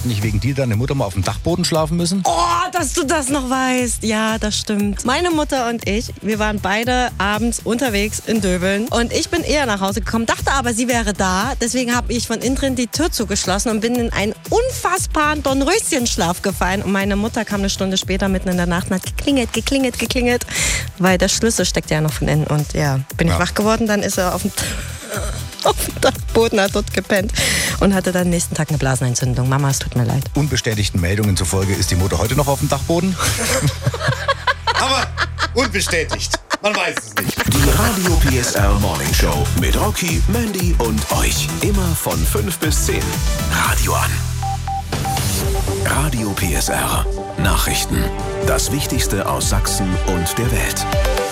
Hat nicht wegen dir deine Mutter mal auf dem Dachboden schlafen müssen? Oh, dass du das noch weißt. Ja, das stimmt. Meine Mutter und ich, wir waren beide abends unterwegs in Döbeln. Und ich bin eher nach Hause gekommen, dachte aber, sie wäre da. Deswegen habe ich von innen drin die Tür zugeschlossen und bin in einen unfassbaren Dornröschenschlaf gefallen. Und meine Mutter kam eine Stunde später mitten in der Nacht und hat geklingelt. Weil der Schlüssel steckt ja noch von innen. Und ja, bin ich wach geworden, dann ist er auf dem Dachboden, hat dort gepennt und hatte dann nächsten Tag eine Blasenentzündung. Mama, es tut mir leid. Unbestätigten Meldungen zufolge ist die Mutter heute noch auf dem Dachboden. Aber unbestätigt. Man weiß es nicht. Die Radio PSR Morning Show mit Rocky, Mandy und euch. Immer von 5 bis 10. Radio an. Radio PSR. Nachrichten. Das Wichtigste aus Sachsen und der Welt.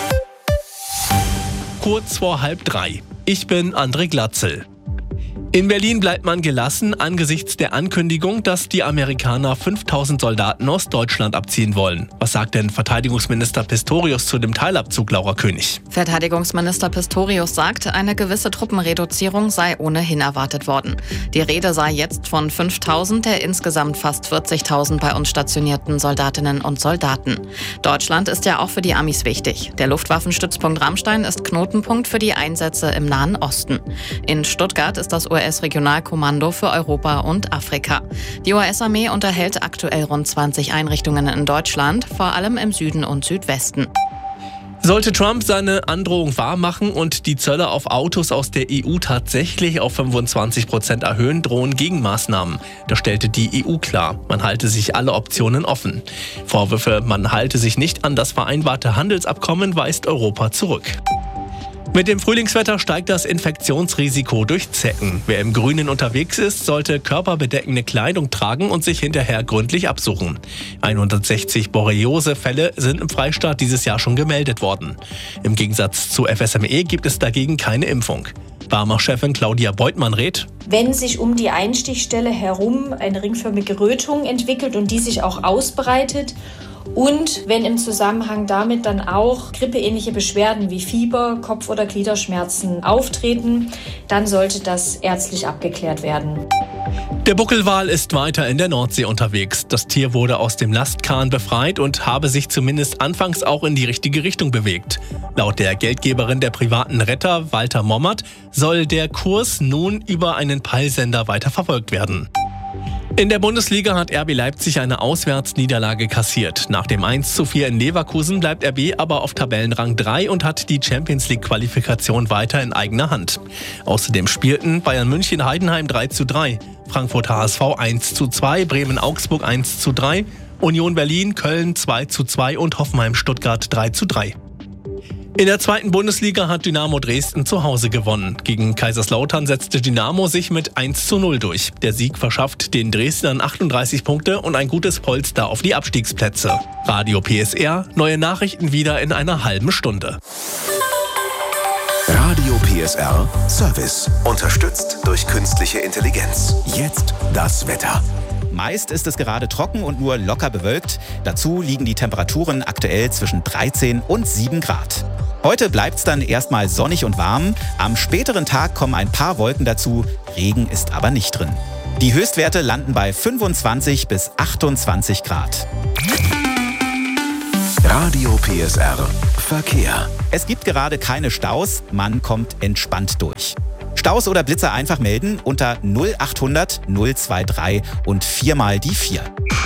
Kurz vor 2:30. Ich bin André Glatzel. In Berlin bleibt man gelassen angesichts der Ankündigung, dass die Amerikaner 5000 Soldaten aus Deutschland abziehen wollen. Was sagt denn Verteidigungsminister Pistorius zu dem Teilabzug, Laura König? Verteidigungsminister Pistorius sagt, eine gewisse Truppenreduzierung sei ohnehin erwartet worden. Die Rede sei jetzt von 5000 der insgesamt fast 40.000 bei uns stationierten Soldatinnen und Soldaten. Deutschland ist ja auch für die Amis wichtig. Der Luftwaffenstützpunkt Ramstein ist Knotenpunkt für die Einsätze im Nahen Osten. In Stuttgart ist das US-Regionalkommando für Europa und Afrika. Die US-Armee unterhält aktuell rund 20 Einrichtungen in Deutschland, vor allem im Süden und Südwesten. Sollte Trump seine Androhung wahrmachen und die Zölle auf Autos aus der EU tatsächlich auf 25% erhöhen, drohen Gegenmaßnahmen. Das stellte die EU klar. Man halte sich alle Optionen offen. Vorwürfe, man halte sich nicht an das vereinbarte Handelsabkommen, weist Europa zurück. Mit dem Frühlingswetter steigt das Infektionsrisiko durch Zecken. Wer im Grünen unterwegs ist, sollte körperbedeckende Kleidung tragen und sich hinterher gründlich absuchen. 160 Borreliose-Fälle sind im Freistaat dieses Jahr schon gemeldet worden. Im Gegensatz zu FSME gibt es dagegen keine Impfung. Barmach-Chefin Claudia Beutmann rät: Wenn sich um die Einstichstelle herum eine ringförmige Rötung entwickelt und die sich auch ausbreitet, und wenn im Zusammenhang damit dann auch grippeähnliche Beschwerden wie Fieber, Kopf- oder Gliederschmerzen auftreten, dann sollte das ärztlich abgeklärt werden. Der Buckelwal ist weiter in der Nordsee unterwegs. Das Tier wurde aus dem Lastkahn befreit und habe sich zumindest anfangs auch in die richtige Richtung bewegt. Laut der Geldgeberin der privaten Retter, Walter Mommert, soll der Kurs nun über einen Peilsender weiter verfolgt werden. In der Bundesliga hat RB Leipzig eine Auswärtsniederlage kassiert. Nach dem 1:4 in Leverkusen bleibt RB aber auf Tabellenrang 3 und hat die Champions-League-Qualifikation weiter in eigener Hand. Außerdem spielten Bayern München Heidenheim 3:3, Frankfurt HSV 1:2, Bremen Augsburg 1:3, Union Berlin Köln 2:2 und Hoffenheim Stuttgart 3:3. In der zweiten Bundesliga hat Dynamo Dresden zu Hause gewonnen. Gegen Kaiserslautern setzte Dynamo sich mit 1:0 durch. Der Sieg verschafft den Dresdnern 38 Punkte und ein gutes Polster auf die Abstiegsplätze. Radio PSR, neue Nachrichten wieder in einer halben Stunde. Radio PSR Service. Unterstützt durch künstliche Intelligenz. Jetzt das Wetter. Meist ist es gerade trocken und nur locker bewölkt. Dazu liegen die Temperaturen aktuell zwischen 13 und 7 Grad. Heute bleibt es dann erstmal sonnig und warm. Am späteren Tag kommen ein paar Wolken dazu. Regen ist aber nicht drin. Die Höchstwerte landen bei 25 bis 28 Grad. Radio PSR Verkehr. Es gibt gerade keine Staus, man kommt entspannt durch. Staus oder Blitzer einfach melden unter 0800 023 und 4 mal die 4.